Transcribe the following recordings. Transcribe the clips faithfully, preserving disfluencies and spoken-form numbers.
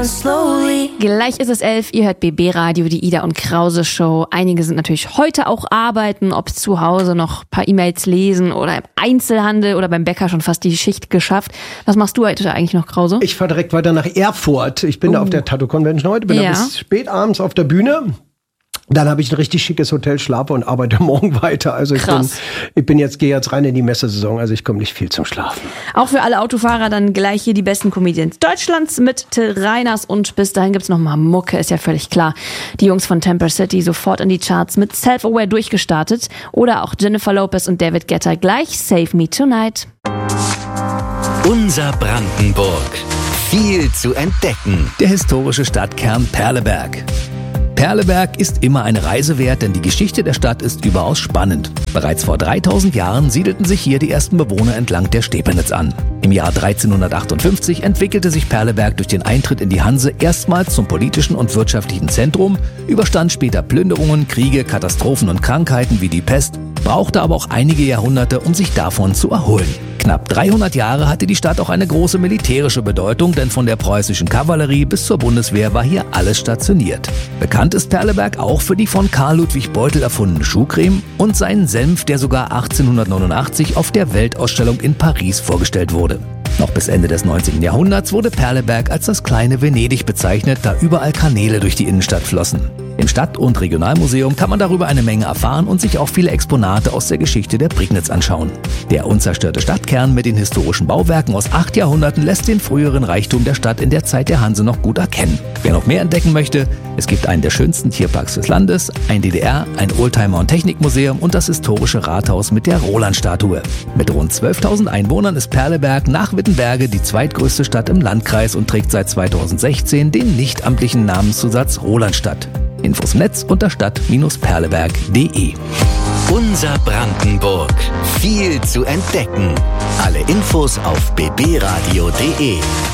slowly. Gleich ist es elf, ihr hört B B Radio, die Ida und Krause Show. Einige sind natürlich heute auch arbeiten, ob zu Hause noch ein paar E-Mails lesen oder im Einzelhandel oder beim Bäcker schon fast die Schicht geschafft. Was machst du heute eigentlich noch, Krause? Ich fahre direkt weiter nach Erfurt. Ich bin Oh. da auf der Tattoo Convention heute, bin Ja. da bis spät abends auf der Bühne. Dann habe ich ein richtig schickes Hotel, schlafe und arbeite morgen weiter. Also ich bin, Krass. ich bin jetzt, gehe jetzt rein in die Messesaison, also ich komme nicht viel zum Schlafen. Auch für alle Autofahrer dann gleich hier die besten Comedians Deutschlands mit Till Reiners und bis dahin gibt's noch mal Mucke, ist ja völlig klar. Die Jungs von Temper City sofort in die Charts mit Self-Aware durchgestartet oder auch Jennifer Lopez und David Guetta gleich Save Me Tonight. Unser Brandenburg. Viel zu entdecken. Der historische Stadtkern Perleberg. Perleberg ist immer eine Reise wert, denn die Geschichte der Stadt ist überaus spannend. Bereits vor dreitausend Jahren siedelten sich hier die ersten Bewohner entlang der Stepenitz an. Im Jahr dreizehnhundertachtundfünfzig entwickelte sich Perleberg durch den Eintritt in die Hanse erstmals zum politischen und wirtschaftlichen Zentrum, überstand später Plünderungen, Kriege, Katastrophen und Krankheiten wie die Pest, brauchte aber auch einige Jahrhunderte, um sich davon zu erholen. Knapp dreihundert Jahre hatte die Stadt auch eine große militärische Bedeutung, denn von der preußischen Kavallerie bis zur Bundeswehr war hier alles stationiert. Bekannt ist Perleberg auch für die von Karl Ludwig Beutel erfundene Schuhcreme und seinen Senf, der sogar achtzehnhundertneunundachtzig auf der Weltausstellung in Paris vorgestellt wurde. Noch bis Ende des neunzehnten Jahrhunderts wurde Perleberg als das kleine Venedig bezeichnet, da überall Kanäle durch die Innenstadt flossen. Im Stadt- und Regionalmuseum kann man darüber eine Menge erfahren und sich auch viele Exponate aus der Geschichte der Prignitz anschauen. Der unzerstörte Stadtkern mit den historischen Bauwerken aus acht Jahrhunderten lässt den früheren Reichtum der Stadt in der Zeit der Hanse noch gut erkennen. Wer noch mehr entdecken möchte, es gibt einen der schönsten Tierparks des Landes, ein D D R, ein Oldtimer- und Technikmuseum und das historische Rathaus mit der Roland-Statue. Mit rund zwölftausend Einwohnern ist Perleberg nach Wittenberge die zweitgrößte Stadt im Landkreis und trägt seit zweitausendsechzehn den nichtamtlichen Namenszusatz Rolandstadt. Infos im Netz unter stadt Bindestrich perleberg punkt de. Unser Brandenburg. Viel zu entdecken. Alle Infos auf b b radio punkt de.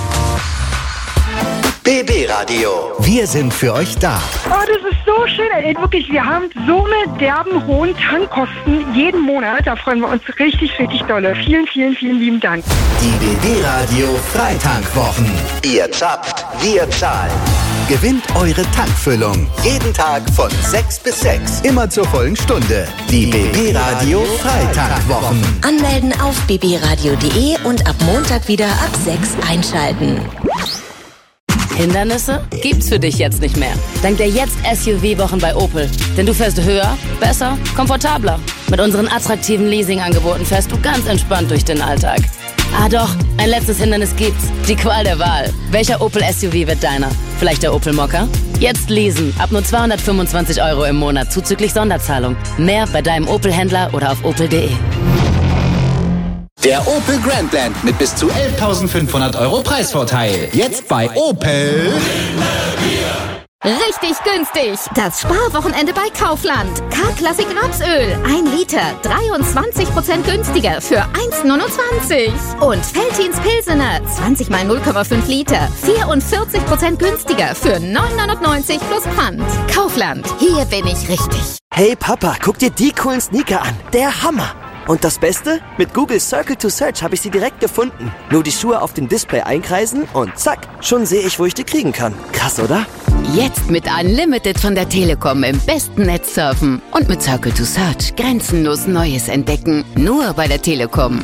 B B Radio. Wir sind für euch da. Oh, das ist so schön. Ey, wirklich, wir haben so eine derben hohen Tankkosten jeden Monat. Da freuen wir uns richtig, richtig dolle. Vielen, vielen, vielen lieben Dank. Die B B Radio Freitankwwochen. Ihr zappt, wir zahlen. Gewinnt eure Tankfüllung. Jeden Tag von sechs bis sechs. Immer zur vollen Stunde. Die B B Radio Freitankwwochen. Anmelden auf b b radio punkt de und ab Montag wieder ab sechs einschalten. Hindernisse gibt's für dich jetzt nicht mehr. Dank der Jetzt S U V-Wochen bei Opel. Denn du fährst höher, besser, komfortabler. Mit unseren attraktiven Leasingangeboten fährst du ganz entspannt durch den Alltag. Ah doch, ein letztes Hindernis gibt's. Die Qual der Wahl. Welcher Opel S U V wird deiner? Vielleicht der Opel Mokka? Jetzt leasen. Ab nur zweihundertfünfundzwanzig Euro im Monat zuzüglich Sonderzahlung. Mehr bei deinem Opel-Händler oder auf opel punkt de. Der Opel Grandland mit bis zu elftausendfünfhundert Euro Preisvorteil. Jetzt bei Opel. Richtig günstig. Das Sparwochenende bei Kaufland. K-Klassik Rapsöl. ein Liter. dreiundzwanzig Prozent günstiger für eins Komma neunundzwanzig. Und Veltins Pilsener. zwanzig mal null Komma fünf Liter. vierundvierzig Prozent günstiger für neun neunundneunzig plus Pfand. Kaufland. Hier bin ich richtig. Hey Papa, guck dir die coolen Sneaker an. Der Hammer. Und das Beste? Mit Google Circle to Search habe ich sie direkt gefunden. Nur die Schuhe auf dem Display einkreisen und zack, schon sehe ich, wo ich die kriegen kann. Krass, oder? Jetzt mit Unlimited von der Telekom im besten Netz surfen und mit Circle to Search grenzenlos Neues entdecken. Nur bei der Telekom.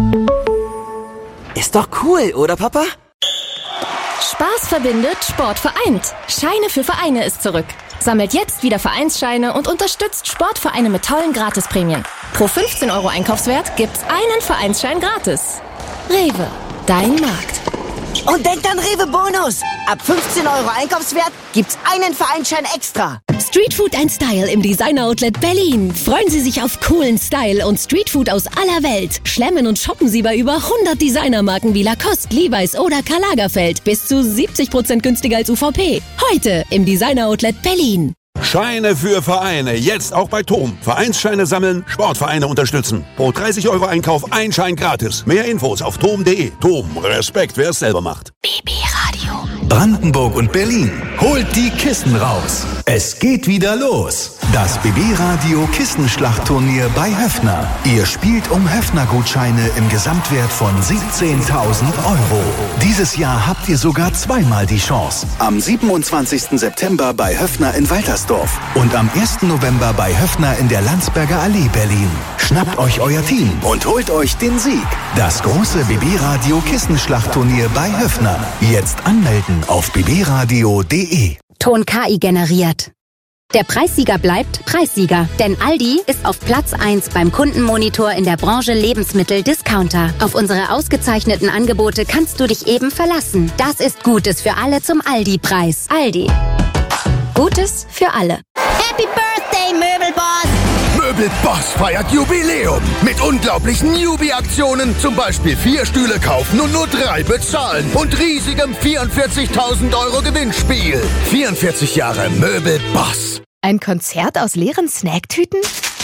Ist doch cool, oder Papa? Spaß verbindet, Sport vereint. Scheine für Vereine ist zurück. Sammelt jetzt wieder Vereinsscheine und unterstützt Sportvereine mit tollen Gratisprämien. Pro fünfzehn Euro Einkaufswert gibt's einen Vereinsschein gratis. Rewe, dein Markt. Und denkt an Rewe Bonus. Ab fünfzehn Euro Einkaufswert gibt's einen Vereinsschein extra. Streetfood ein Style im Designer Outlet Berlin. Freuen Sie sich auf coolen Style und Streetfood aus aller Welt. Schlemmen und shoppen Sie bei über hundert Designermarken wie Lacoste, Levi's oder Karl Lagerfeld. Bis zu siebzig Prozent günstiger als U V P. Heute im Designer Outlet Berlin. Scheine für Vereine, jetzt auch bei T O M. Vereinsscheine sammeln, Sportvereine unterstützen. Pro dreißig Euro Einkauf ein Schein gratis. Mehr Infos auf tom punkt de. T O M, Respekt, wer es selber macht. B B Radio. Brandenburg und Berlin. Holt die Kissen raus. Es geht wieder los. Das B B-Radio Kissenschlachtturnier bei Höffner. Ihr spielt um Höffner-Gutscheine im Gesamtwert von siebzehntausend Euro. Dieses Jahr habt ihr sogar zweimal die Chance. Am siebenundzwanzigsten September bei Höffner in Waltersdorf und am ersten November bei Höffner in der Landsberger Allee Berlin. Schnappt euch euer Team und holt euch den Sieg. Das große B B-Radio Kissenschlachtturnier bei Höffner. Jetzt anmelden auf b b radio punkt d e. Ton K I generiert. Der Preissieger bleibt Preissieger, denn Aldi ist auf Platz eins beim Kundenmonitor in der Branche Lebensmittel-Discounter. Auf unsere ausgezeichneten Angebote kannst du dich eben verlassen. Das ist Gutes für alle zum Aldi-Preis. Aldi. Gutes für alle. Happy Birthday, Möbelboss! Möbelboss feiert Jubiläum mit unglaublichen Jubi-Aktionen. Zum Beispiel vier Stühle kaufen und nur drei bezahlen. Und riesigem vierundvierzigtausend Euro Gewinnspiel. vierundvierzig Jahre Möbelboss. Ein Konzert aus leeren Snacktüten?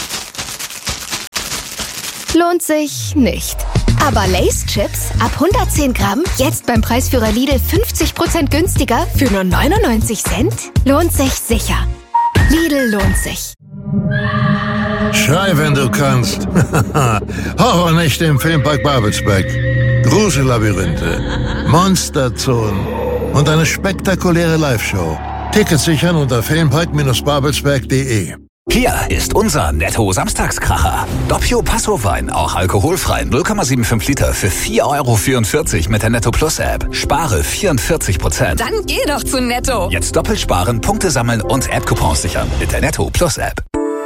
Lohnt sich nicht. Aber Lay's Chips ab hundertzehn Gramm, jetzt beim Preisführer Lidl fünfzig Prozent günstiger für nur neunundneunzig Cent? Lohnt sich sicher. Lidl lohnt sich. Schrei, wenn du kannst. Horrornächte im Filmpark Babelsberg. Grusellabyrinthe, Monsterzonen und eine spektakuläre Live-Show. Tickets sichern unter filmpark babelsberg punkt de. Hier ist unser Netto-Samstagskracher. Doppio Passo-Wein, auch alkoholfrei, null Komma fünfundsiebzig Liter für vier Euro vierundvierzig mit der Netto Plus App. Spare vierundvierzig Prozent. Dann geh doch zu Netto. Jetzt doppelt sparen, Punkte sammeln und App-Coupons sichern mit der Netto Plus App.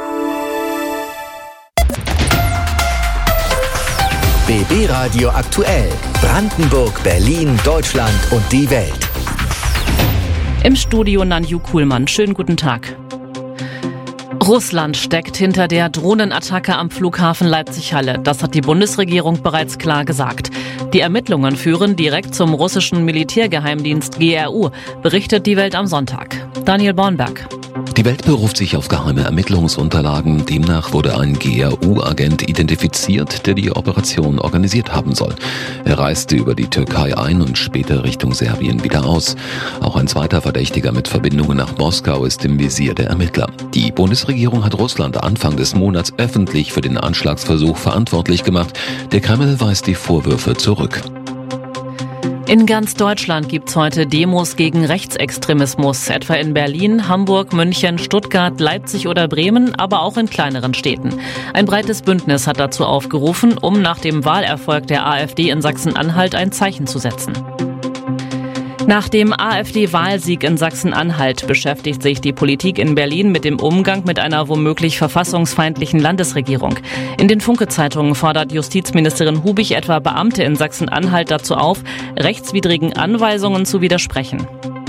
B B-Radio aktuell. Brandenburg, Berlin, Deutschland und die Welt. Im Studio Nanju Kuhlmann. Schönen guten Tag. Russland steckt hinter der Drohnenattacke am Flughafen Leipzig-Halle. Das hat die Bundesregierung bereits klar gesagt. Die Ermittlungen führen direkt zum russischen Militärgeheimdienst G R U, berichtet die Welt am Sonntag. Daniel Bornberg. Die Welt beruft sich auf geheime Ermittlungsunterlagen. Demnach wurde ein G R U-Agent identifiziert, der die Operation organisiert haben soll. Er reiste über die Türkei ein und später Richtung Serbien wieder aus. Auch ein zweiter Verdächtiger mit Verbindungen nach Moskau ist im Visier der Ermittler. Die Bundesregierung hat Russland Anfang des Monats öffentlich für den Anschlagsversuch verantwortlich gemacht. Der Kreml weist die Vorwürfe zurück. In ganz Deutschland gibt's heute Demos gegen Rechtsextremismus, etwa in Berlin, Hamburg, München, Stuttgart, Leipzig oder Bremen, aber auch in kleineren Städten. Ein breites Bündnis hat dazu aufgerufen, um nach dem Wahlerfolg der AfD in Sachsen-Anhalt ein Zeichen zu setzen. Nach dem AfD-Wahlsieg in Sachsen-Anhalt beschäftigt sich die Politik in Berlin mit dem Umgang mit einer womöglich verfassungsfeindlichen Landesregierung. In den Funke-Zeitungen fordert Justizministerin Hubig etwa Beamte in Sachsen-Anhalt dazu auf, rechtswidrigen Anweisungen zu widersprechen.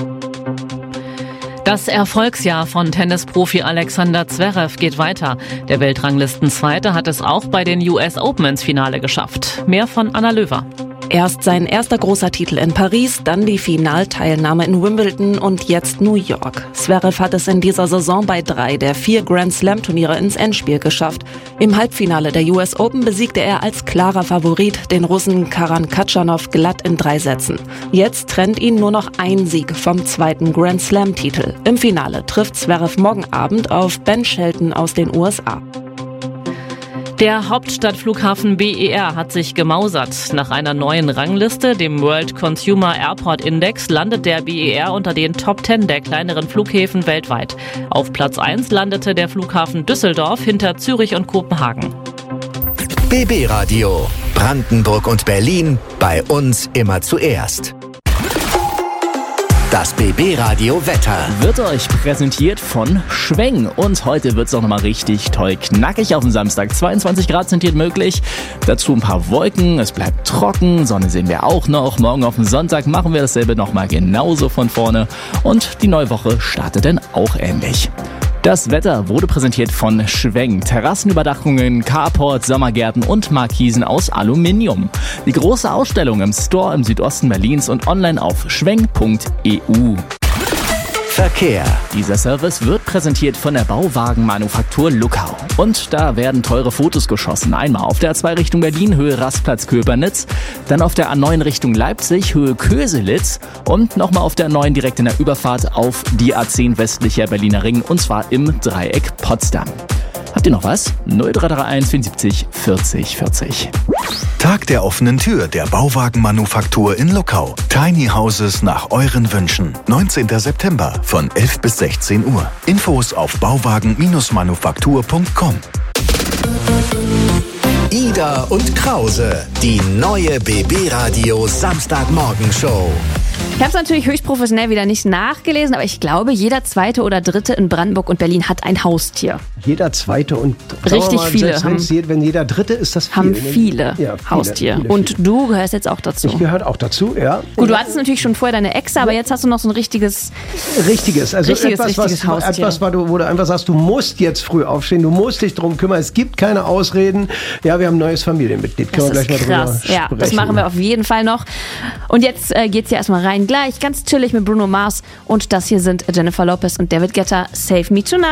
Das Erfolgsjahr von Tennisprofi Alexander Zverev geht weiter. Der Weltranglistenzweite hat es auch bei den U S Open ins Finale geschafft. Mehr von Anna Löwer. Erst sein erster großer Titel in Paris, dann die Finalteilnahme in Wimbledon und jetzt New York. Zverev hat es in dieser Saison bei drei der vier Grand-Slam-Turniere ins Endspiel geschafft. Im Halbfinale der U S Open besiegte er als klarer Favorit den Russen Karan Khachanov glatt in drei Sätzen. Jetzt trennt ihn nur noch ein Sieg vom zweiten Grand-Slam-Titel. Im Finale trifft Zverev morgen Abend auf Ben Shelton aus den U S A. Der Hauptstadtflughafen B E R hat sich gemausert. Nach einer neuen Rangliste, dem World Consumer Airport Index, landet der B E R unter den Top zehn der kleineren Flughäfen weltweit. Auf Platz eins landete der Flughafen Düsseldorf hinter Zürich und Kopenhagen. B B-Radio. Brandenburg und Berlin. Bei uns immer zuerst. Das B B-Radio Wetter wird euch präsentiert von Schweng. Und heute wird es auch nochmal richtig toll knackig auf dem Samstag. zweiundzwanzig Grad sind hier möglich. Dazu ein paar Wolken. Es bleibt trocken. Sonne sehen wir auch noch. Morgen auf dem Sonntag machen wir dasselbe nochmal genauso von vorne. Und die neue Woche startet dann auch ähnlich. Das Wetter wurde präsentiert von Schweng. Terrassenüberdachungen, Carport, Sommergärten und Markisen aus Aluminium. Die große Ausstellung im Store im Südosten Berlins und online auf schweng punkt e u. Verkehr. Dieser Service wird präsentiert von der Bauwagenmanufaktur Luckau. Und da werden teure Fotos geschossen. Einmal auf der A zwei Richtung Berlin, Höhe Rastplatz-Köpernitz. Dann auf der A neun Richtung Leipzig, Höhe Köselitz. Und nochmal auf der A neun direkt in der Überfahrt auf die A zehn westlicher Berliner Ring. Und zwar im Dreieck Potsdam. Habt ihr noch was? null drei drei eins vierundsiebzig vierzig vierzig. Tag der offenen Tür der Bauwagenmanufaktur in Luckau. Tiny Houses nach euren Wünschen. neunzehnter September von elf bis sechzehn Uhr. Infos auf bauwagen manufaktur punkt com. Ida und Krause, die neue B B-Radio Samstagmorgenshow. Ich habe es natürlich höchst professionell wieder nicht nachgelesen, aber ich glaube, jeder Zweite oder Dritte in Brandenburg und Berlin hat ein Haustier. Jeder Zweite und Richtig mal, viele. Haben, wenn jeder Dritte ist das viel. Haben viele, ja, viele Haustiere. Viele, und viele. du gehörst jetzt auch dazu. Ich gehöre auch dazu, ja. Gut, du hattest natürlich schon vorher deine Exe, aber jetzt hast du noch so ein richtiges... Richtiges, also richtiges, etwas, richtiges was, Haustier. etwas, wo du, wo du einfach sagst, du musst jetzt früh aufstehen, du musst dich drum kümmern, es gibt keine Ausreden. Ja, wir haben ein neues Familienmitglied. Können Das wir ist gleich mal krass. drüber Ja, sprechen. das machen wir auf jeden Fall noch. Und jetzt äh, geht's hier erstmal rein. Gleich ganz chillig mit Bruno Mars. Und das hier sind Jennifer Lopez und David Guetta. Save Me Tonight.